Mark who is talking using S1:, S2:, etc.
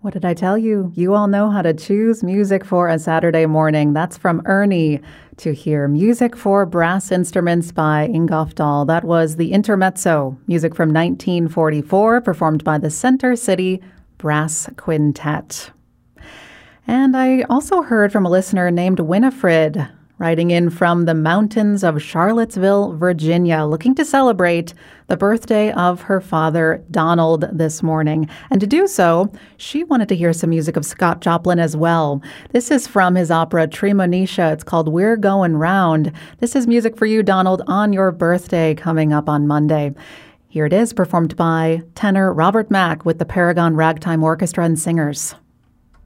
S1: What did I tell you? You all know how to choose music for a Saturday morning. That's from Ernie to hear Music for Brass Instruments by Ingolf Dahl. That was the Intermezzo, music from 1944, performed by the Center City Brass Quintet. And I also heard from a listener named Winifred, writing in from the mountains of Charlottesville, Virginia, looking to celebrate the birthday of her father, Donald, this morning. And to do so, she wanted to hear some music of Scott Joplin as well. This is from his opera Tremonisha. It's called We're Goin' Round. This is music for you, Donald, on your birthday coming up on Monday. Here it is, performed by tenor Robert Mack with the Paragon Ragtime Orchestra and Singers.